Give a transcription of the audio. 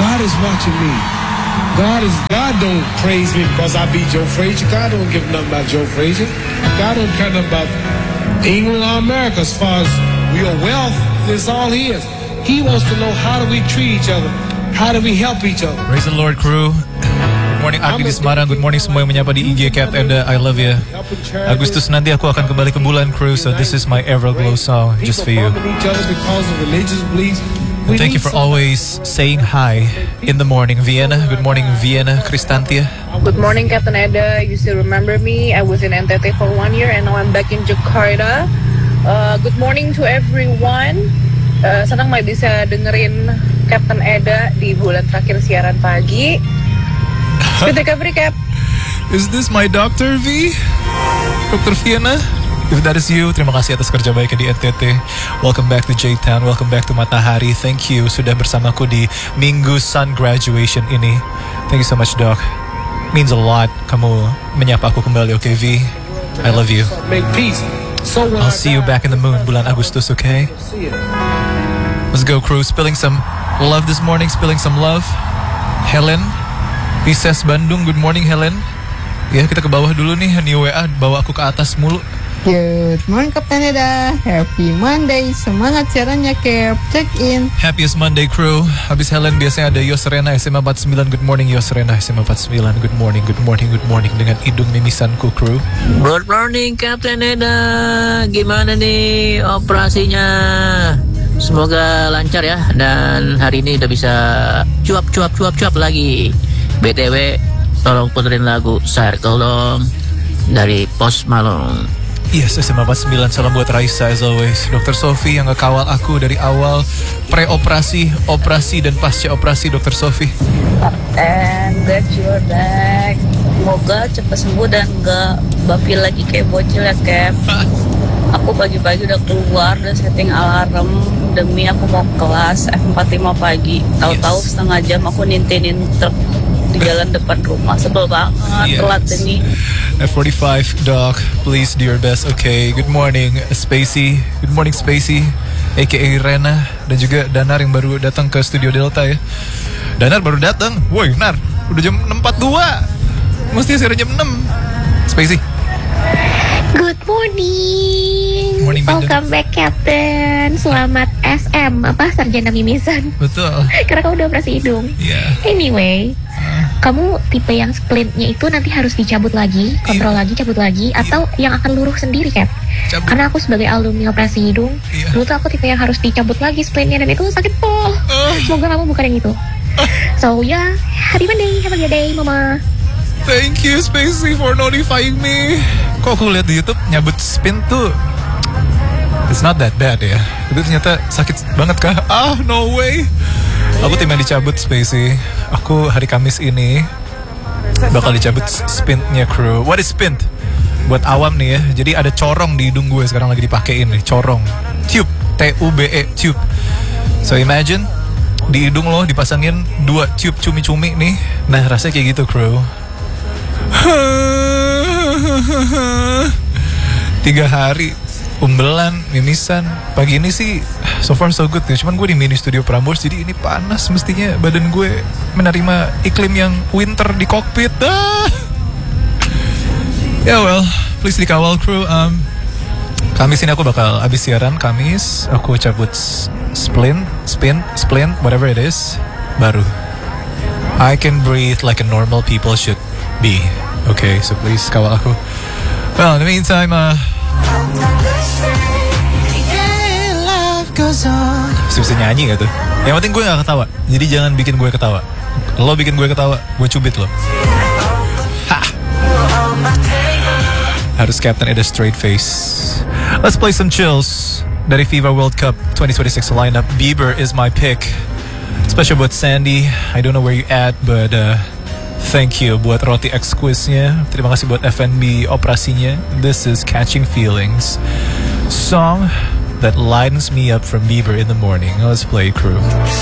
God is watching me. God don't praise me because I beat Joe Frazier. God don't give nothing about Joe Frazier. God don't care nothing about England or America as far as your wealth. That's all He is. He wants to know how do we treat each other. How do we help each other. Praise the Lord, crew. Good morning Agi di Semarang. Good morning semua yang menyapa di IG Cat Eda. I love you. Agustus nanti aku akan kembali ke bulan, crew. So this is my Everglow song just for you. And thank you for always saying hi in the morning, Vienna. Good morning, Vienna, Kristantia. Good morning, Captain Eda. You still remember me? I was in NTT for 1 year and now I'm back in Jakarta. Good morning to everyone. Senang mai bisa dengerin Captain Eda di bulan terakhir siaran pagi. Speed recovery, Cap. Is this my Dr. V? Dr. Vienna? If that is you, terima kasih atas kerja baiknya di NTT. Welcome back to J-Town, welcome back to Matahari. Thank you sudah bersamaku di Minggu Sun Graduation ini. Thank you so much, Doc. Means a lot kamu menyapa aku kembali, okay, V? I love you. I'll see you back in the moon bulan Agustus, okay? Let's go, crew. Spilling some love this morning, spilling some love. Helen, Pisces Bandung, good morning, Helen. Ya, kita ke bawah dulu nih, new WA bawa aku ke atas mulu. Good morning, Kapten Eda. Happy Monday. Semangat siarannya, Cap. Check in. Happiest Monday, crew. Habis Helen biasanya ada Yosrena SMA 49. Good morning, Yosrena SMA 49. Good morning, good morning, good morning. Dengan hidung mimisanku, crew. Good morning, Kapten Eda. Gimana nih operasinya? Semoga lancar ya. Dan hari ini udah bisa cuap lagi. BTW, tolong puterin lagu Circle dong. Dari Post Malone. Yes, SMA 49, salam buat Raisa as always. Dr. Sophie yang ngekawal aku dari awal pre-operasi, operasi, dan pasca operasi, Dr. Sophie. And glad you're back. Semoga cepat sembuh dan gak bafil lagi kayak bocil ya, Cap. Aku pagi-pagi udah keluar dan setting alarm demi aku mau kelas F45 pagi. Tahu-tahu setengah jam aku nintinin truk di jalan depan rumah. Sebel banget, telat ini. F45, Doc, please do your best, okay? Good morning, Spacey. Good morning, Spacey, a.k.a. Rena. Dan juga Danar yang baru datang ke Studio Delta ya. Danar baru datang. Woi, Nar, udah jam 6.42. Mestinya sekarang jam 6. Spacey. Good morning. Morning, welcome back, Captain. Selamat SM, sarjana mimisan. Betul. Karena kamu udah operasi hidung. Yeah. Anyway, kamu tipe yang splintnya itu nanti harus dicabut lagi, kontrol lagi, cabut lagi, atau yang akan luruh sendiri, Cap? Cabut. Karena aku sebagai alumni operasi hidung, dulu tuh aku tipe yang harus dicabut lagi splintnya, dan itu sakit pol. Semoga kamu bukan yang itu. So yeah, happy Monday, have a good day, Mama. Thank you, Spacey, for notifying me. Kok aku lihat di YouTube nyabut spin tuh, it's not that bad ya. Tapi ternyata sakit banget kah? No way. Aku tim yang dicabut, Spacey. Aku hari Kamis ini bakal dicabut spintnya, crew. What is spint? Buat awam nih ya. Jadi ada corong di hidung gue sekarang lagi dipakein nih. Corong, tube, T-U-B-E, tube. So imagine di hidung lo dipasangin 2 tube cumi-cumi nih. Nah rasanya kayak gitu, crew. 3 hari umbelan, mimisan. Pagi ini sih so far so good ya. Cuman gue di mini studio Prambors, jadi ini panas. Mestinya badan gue menerima iklim yang winter di kokpit. Well, please dikawal, crew. Kamis ini aku bakal abis siaran. Kamis aku cabut splint, whatever it is. Baru I can breathe like a normal people should be. Okay, so please kawal aku. Well, in the meantime, bisa nyanyi gak tuh? Yang penting gue gak ketawa. Jadi jangan bikin gue ketawa. Lo bikin gue ketawa, gue cubit lo. Harus Captain Eda straight face. Let's play some chills dari FIFA World Cup 2026 lineup. Bieber is my pick. Special buat Sandy. I don't know where you at, but thank you buat roti Exquisite-nya. Terima kasih buat FNB operasinya. This is Catching Feelings, song that lightens me up from Bieber in the morning. Let's play, crew.